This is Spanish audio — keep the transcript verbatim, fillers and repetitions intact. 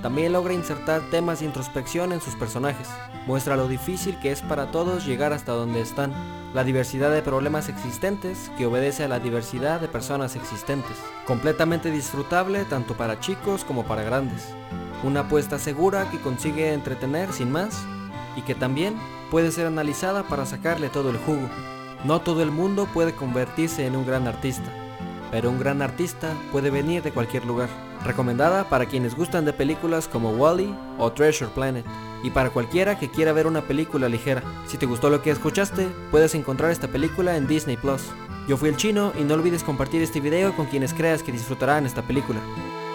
También logra insertar temas de introspección en sus personajes. Muestra lo difícil que es para todos llegar hasta donde están, la diversidad de problemas existentes que obedece a la diversidad de personas existentes. Completamente disfrutable tanto para chicos como para grandes. Una apuesta segura que consigue entretener sin más y que también puede ser analizada para sacarle todo el jugo. No todo el mundo puede convertirse en un gran artista, pero un gran artista puede venir de cualquier lugar. Recomendada para quienes gustan de películas como Wall-E o Treasure Planet, y para cualquiera que quiera ver una película ligera. Si te gustó lo que escuchaste, puedes encontrar esta película en Disney Plus. Yo fui el Chino y no olvides compartir este video con quienes creas que disfrutarán esta película.